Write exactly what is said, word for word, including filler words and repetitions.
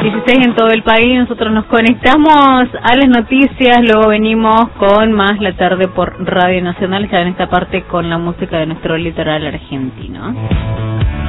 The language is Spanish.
dieciséis en todo el país. Nosotros nos conectamos a las noticias, luego venimos con más la tarde por Radio Nacional, ya en esta parte con la música de nuestro litoral argentino.